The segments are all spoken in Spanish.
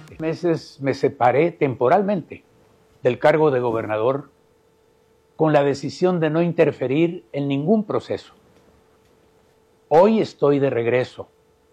presidente. Meses me separé temporalmente del cargo de gobernador con la decisión de no interferir en ningún proceso. Hoy estoy de regreso.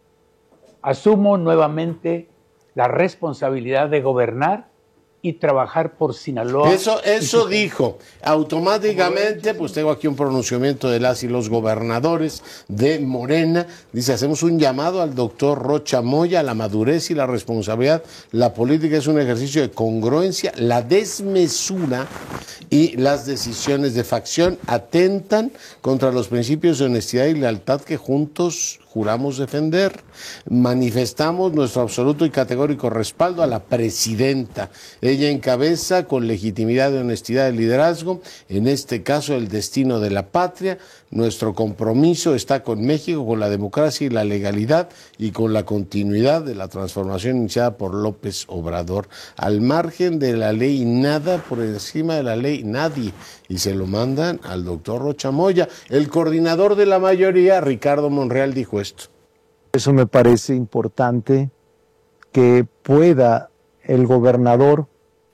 Asumo nuevamente la responsabilidad de gobernar y trabajar por Sinaloa. Eso dijo. Automáticamente, pues tengo aquí un pronunciamiento de las y los gobernadores de Morena. Dice, hacemos un llamado al doctor Rocha Moya a la madurez y la responsabilidad. La política es un ejercicio de congruencia. La desmesura y las decisiones de facción atentan contra los principios de honestidad y lealtad que juntos juramos defender. Manifestamos nuestro absoluto y categórico respaldo a la presidenta. Ella encabeza con legitimidad de honestidad de liderazgo, en este caso el destino de la patria. Nuestro compromiso está con México, con la democracia y la legalidad y con la continuidad de la transformación iniciada por López Obrador. Al margen de la ley nada, por encima de la ley nadie. Y se lo mandan al doctor Rocha Moya. El coordinador de la mayoría, Ricardo Monreal, dijo esto. Eso me parece importante, que pueda el gobernador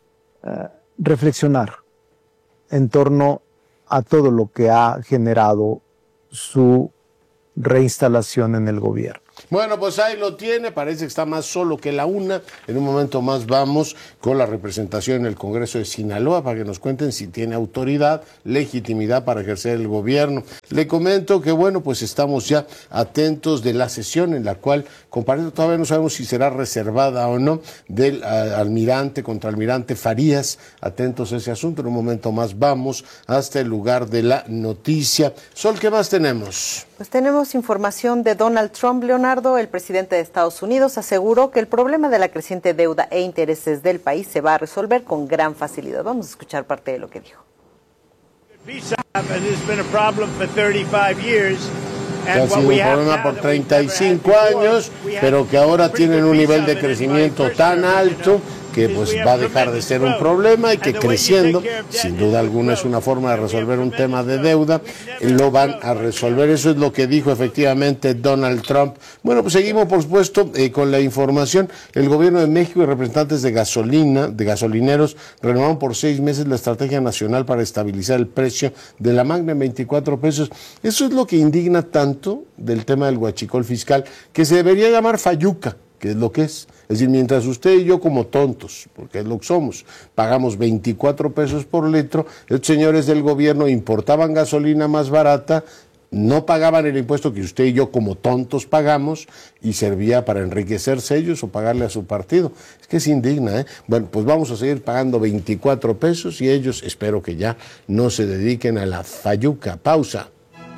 reflexionar en torno a todo lo que ha generado su reinstalación en el gobierno. Bueno, pues ahí lo tiene, parece que está más solo que la una. En un momento más vamos con la representación en el Congreso de Sinaloa para que nos cuenten si tiene autoridad, legitimidad para ejercer el gobierno. Le comento que, bueno, pues estamos ya atentos de la sesión en la cual, comparando, todavía no sabemos si será reservada o no, del almirante, contraalmirante Farías. Atentos a ese asunto. En un momento más vamos hasta el lugar de la noticia. Sol, ¿qué más tenemos? Pues tenemos información de Donald Trump. Leonardo, el presidente de Estados Unidos, aseguró que el problema de la creciente deuda e intereses del país se va a resolver con gran facilidad. Vamos a escuchar parte de lo que dijo. Ha sido un problema por 35 años, pero que ahora tienen un nivel de crecimiento tan alto que pues va a dejar de ser un problema y que creciendo, sin duda alguna es una forma de resolver un tema de deuda, lo van a resolver. Eso es lo que dijo efectivamente Donald Trump. Bueno, pues seguimos por supuesto con la información. El gobierno de México y representantes de gasolineros renovaron por 6 meses la estrategia nacional para estabilizar el precio de la Magna en 24 pesos. Eso es lo que indigna tanto del tema del huachicol fiscal, que se debería llamar fayuca, que es lo que es. Es decir, mientras usted y yo como tontos, porque es lo que somos, pagamos 24 pesos por litro, estos señores del gobierno importaban gasolina más barata, no pagaban el impuesto que usted y yo como tontos pagamos y servía para enriquecerse ellos o pagarle a su partido. Es que es indigna, ¿eh? Bueno, pues vamos a seguir pagando 24 pesos y ellos espero que ya no se dediquen a la fayuca. Pausa.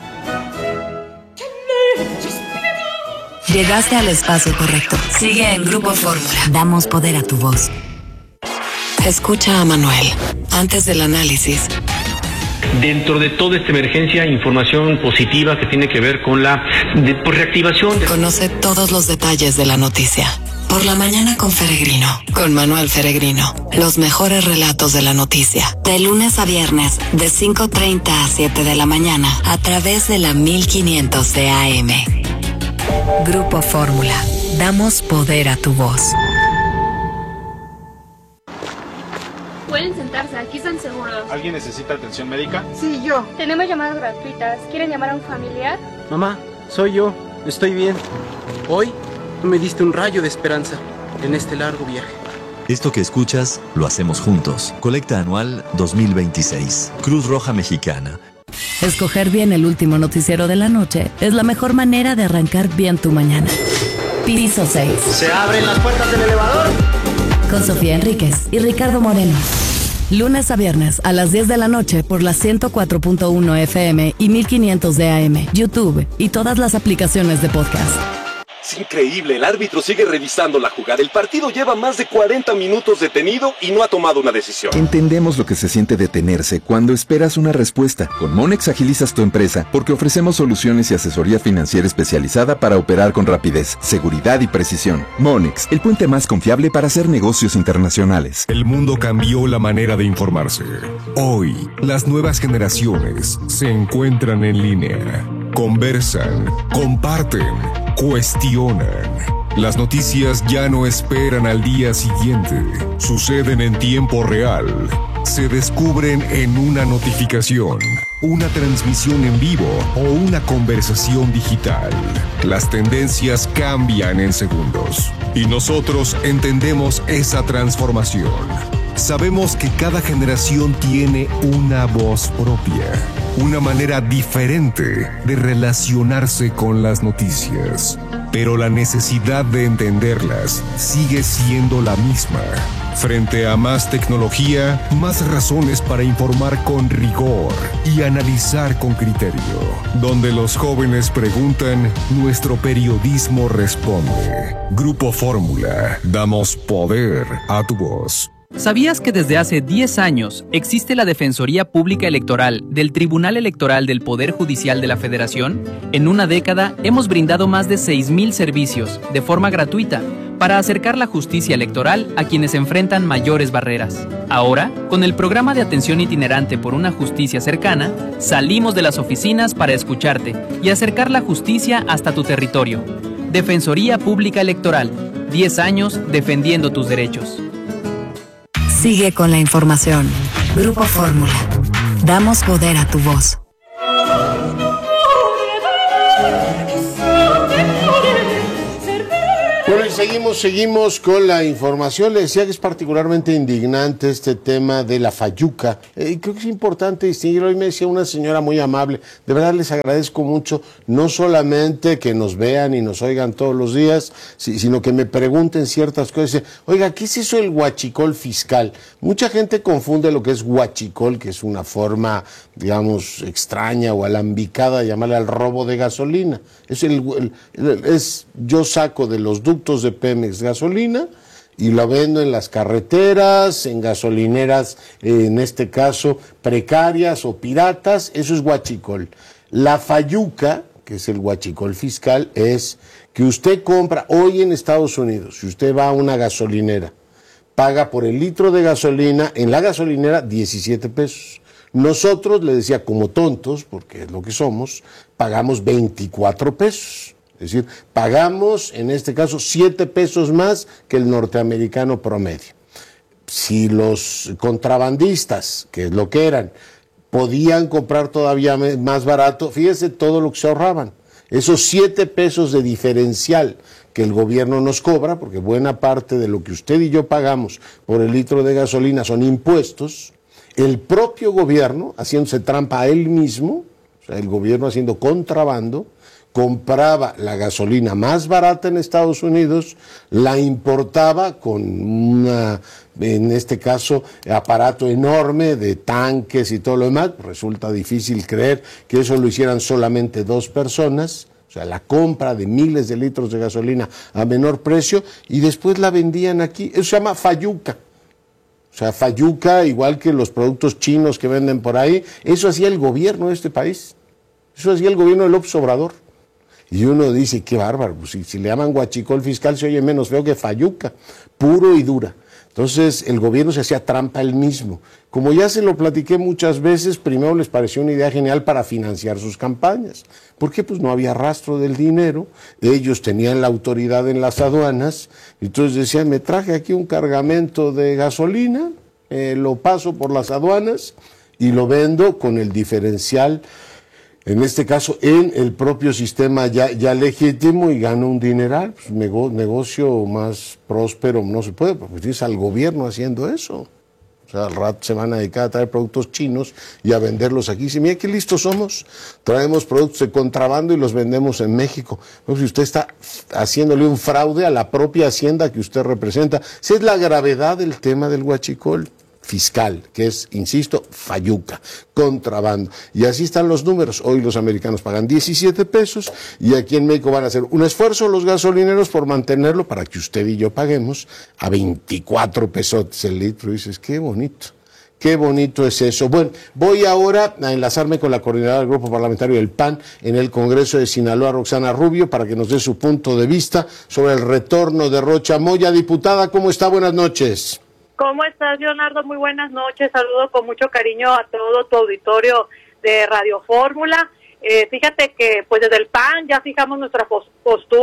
Llegaste al espacio correcto. Sigue en Grupo Fórmula. Damos poder a tu voz. Escucha a Manuel. Antes del análisis. Dentro de toda esta emergencia, información positiva que tiene que ver con la reactivación. Conoce todos los detalles de la noticia. Por la mañana con Feregrino. Con Manuel Feregrino. Los mejores relatos de la noticia. De lunes a viernes, de 5:30 a 7 de la mañana, a través de la 1500 de AM. Grupo Fórmula. Damos poder a tu voz. Pueden sentarse, aquí están seguros. ¿Alguien necesita atención médica? Sí, yo. Tenemos llamadas gratuitas. ¿Quieren llamar a un familiar? Mamá, soy yo. Estoy bien. Hoy me diste un rayo de esperanza en este largo viaje. Esto que escuchas, lo hacemos juntos. Colecta anual 2026. Cruz Roja Mexicana. Escoger bien el último noticiero de la noche es la mejor manera de arrancar bien tu mañana. Piso 6. ¿Se abren las puertas del elevador? Con Sofía Enríquez y Ricardo Moreno. Lunes a viernes a las 10 de la noche por la 104.1 FM y 1500 de AM, YouTube y todas las aplicaciones de podcast. Es increíble, el árbitro sigue revisando la jugada. El partido lleva más de 40 minutos detenido y no ha tomado una decisión. Entendemos lo que se siente detenerse cuando esperas una respuesta. Con Monex agilizas tu empresa porque ofrecemos soluciones y asesoría financiera especializada para operar con rapidez, seguridad y precisión. Monex, el puente más confiable para hacer negocios internacionales. El mundo cambió la manera de informarse. Hoy, las nuevas generaciones se encuentran en línea. Conversan, comparten, cuestionan. Las noticias ya no esperan al día siguiente. Suceden en tiempo real. Se descubren en una notificación, una transmisión en vivo o una conversación digital. Las tendencias cambian en segundos. Y nosotros entendemos esa transformación. Sabemos que cada generación tiene una voz propia, una manera diferente de relacionarse con las noticias. Pero la necesidad de entenderlas sigue siendo la misma. Frente a más tecnología, más razones para informar con rigor y analizar con criterio. Donde los jóvenes preguntan, nuestro periodismo responde. Grupo Fórmula, damos poder a tu voz. ¿Sabías que desde hace 10 años existe la Defensoría Pública Electoral del Tribunal Electoral del Poder Judicial de la Federación? En una década hemos brindado más de 6,000 servicios de forma gratuita para acercar la justicia electoral a quienes enfrentan mayores barreras. Ahora, con el programa de atención itinerante por una justicia cercana, salimos de las oficinas para escucharte y acercar la justicia hasta tu territorio. Defensoría Pública Electoral, 10 años defendiendo tus derechos. Sigue con la información. Grupo Fórmula. Damos poder a tu voz. Bueno, y seguimos con la información. Le decía que es particularmente indignante este tema de la fayuca. Creo que es importante distinguirlo. Hoy me decía una señora muy amable, de verdad les agradezco mucho, no solamente que nos vean y nos oigan todos los días, sino que me pregunten ciertas cosas. Oiga, ¿qué es eso del huachicol fiscal? Mucha gente confunde lo que es huachicol, que es una forma, extraña o alambicada de llamarle al robo de gasolina. Yo saco de los ductos de Pemex gasolina y lo vendo en las carreteras, en gasolineras, en este caso precarias o piratas. Eso es huachicol. La fayuca, que es el huachicol fiscal, es que usted compra hoy en Estados Unidos, si usted va a una gasolinera, paga por el litro de gasolina en la gasolinera 17 pesos. Nosotros, le decía, como tontos, porque es lo que somos, pagamos 24 pesos. Es decir, pagamos, en este caso, 7 pesos más que el norteamericano promedio. Si los contrabandistas, que es lo que eran, podían comprar todavía más barato, fíjese todo lo que se ahorraban. Esos 7 pesos de diferencial que el gobierno nos cobra, porque buena parte de lo que usted y yo pagamos por el litro de gasolina son impuestos, el propio gobierno, haciéndose trampa a él mismo, o sea, el gobierno haciendo contrabando, compraba la gasolina más barata en Estados Unidos, la importaba con en este caso, aparato enorme de tanques y todo lo demás. Resulta difícil creer que eso lo hicieran solamente 2 personas, o sea, la compra de miles de litros de gasolina a menor precio, y después la vendían aquí. Eso se llama fayuca. O sea, fayuca, igual que los productos chinos que venden por ahí, eso hacía el gobierno de este país. Eso hacía el gobierno de López Obrador. Y uno dice, qué bárbaro, pues si le llaman huachicol fiscal se oye menos feo que fayuca, puro y dura. Entonces el gobierno se hacía trampa él mismo. Como ya se lo platiqué muchas veces, primero les pareció una idea genial para financiar sus campañas. ¿Por qué? Pues no había rastro del dinero, ellos tenían la autoridad en las aduanas, entonces decían, me traje aquí un cargamento de gasolina, lo paso por las aduanas y lo vendo con el diferencial, en este caso en el propio sistema ya legítimo, y gano un dineral. Pues negocio más próspero no se puede, porque tienes al gobierno haciendo eso. O sea, al rato se van a dedicar a traer productos chinos y a venderlos aquí. Si mira qué listos somos, traemos productos de contrabando y los vendemos en México. Pues si usted está haciéndole un fraude a la propia hacienda que usted representa. Esa es la gravedad del tema del huachicol fiscal, que es, insisto, fayuca, contrabando. Y así están los números. Hoy los americanos pagan 17 pesos y aquí en México van a hacer un esfuerzo los gasolineros por mantenerlo para que usted y yo paguemos a 24 pesos el litro. Y dices, qué bonito. Qué bonito es eso. Bueno, voy ahora a enlazarme con la coordinadora del Grupo Parlamentario del PAN en el Congreso de Sinaloa, Roxana Rubio, para que nos dé su punto de vista sobre el retorno de Rocha Moya. Diputada, ¿cómo está? Buenas noches. ¿Cómo estás, Leonardo? Muy buenas noches. Saludo con mucho cariño a todo tu auditorio de Radio Fórmula. Fíjate que pues desde el PAN ya fijamos nuestra postura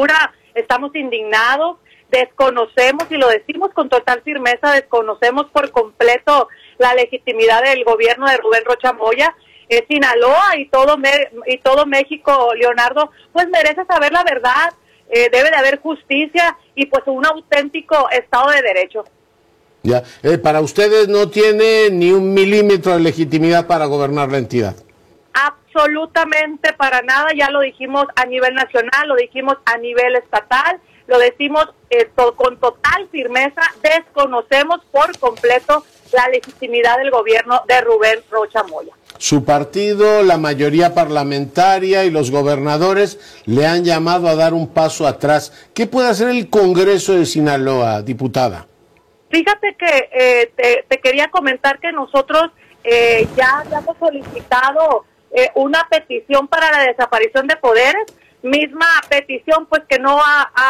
estamos indignados, desconocemos, y lo decimos con total firmeza, desconocemos por completo la legitimidad del gobierno de Rubén Rocha Moya. Sinaloa y todo México, Leonardo, pues merece saber la verdad, debe de haber justicia y pues un auténtico Estado de Derecho. Ya, para ustedes no tiene ni un milímetro de legitimidad para gobernar la entidad. Absolutamente para nada, ya lo dijimos a nivel nacional, lo dijimos a nivel estatal, lo decimos con total firmeza, desconocemos por completo la legitimidad del gobierno de Rubén Rocha Moya. Su partido, la mayoría parlamentaria y los gobernadores le han llamado a dar un paso atrás. ¿Qué puede hacer el Congreso de Sinaloa, diputada? Fíjate que te quería comentar que nosotros ya habíamos solicitado una petición para la desaparición de poderes, misma petición pues que no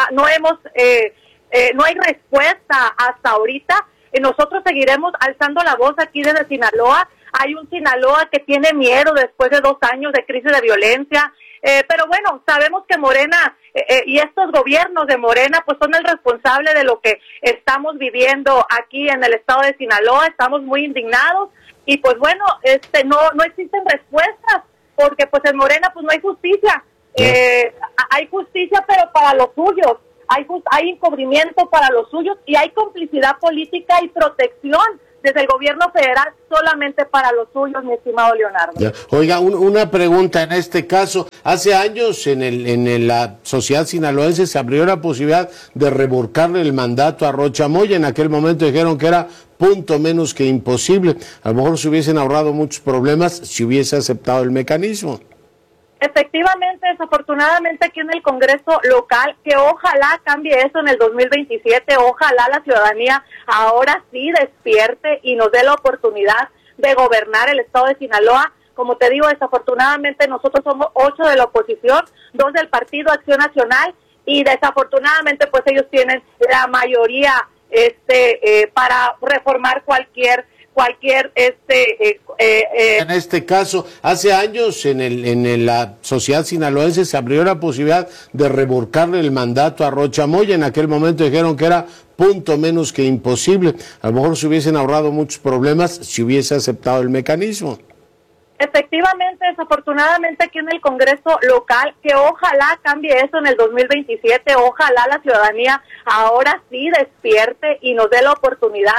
hay respuesta hasta ahorita. Nosotros seguiremos alzando la voz aquí desde Sinaloa. Hay un Sinaloa que tiene miedo después de 2 años de crisis de violencia, pero bueno, sabemos que Morena y estos gobiernos de Morena pues son el responsable de lo que estamos viviendo aquí en el estado de Sinaloa. Estamos muy indignados y pues bueno, no existen respuestas porque pues en Morena pues no hay justicia. Hay justicia pero para los suyos, hay encubrimiento para los suyos y hay complicidad política y protección desde el gobierno federal solamente para los suyos, mi estimado Leonardo. Ya. Oiga, una pregunta en este caso. Hace años en la sociedad sinaloense se abrió la posibilidad de revocarle el mandato a Rocha Moya. En aquel momento dijeron que era punto menos que imposible. A lo mejor se hubiesen ahorrado muchos problemas si hubiese aceptado el mecanismo. Efectivamente, desafortunadamente aquí en el Congreso local, que ojalá cambie eso en el 2027, ojalá la ciudadanía ahora sí despierte y nos dé la oportunidad de gobernar el estado de Sinaloa. Como te digo, desafortunadamente nosotros somos 8 de la oposición, 2 del Partido Acción Nacional y desafortunadamente pues ellos tienen la mayoría para reformar cualquier en este caso, hace años en la sociedad sinaloense se abrió la posibilidad de revocarle el mandato a Rocha Moya. En aquel momento dijeron que era punto menos que imposible. A lo mejor se hubiesen ahorrado muchos problemas si hubiese aceptado el mecanismo. Efectivamente, desafortunadamente aquí en el Congreso local, que ojalá cambie eso en el 2027, ojalá la ciudadanía ahora sí despierte y nos dé la oportunidad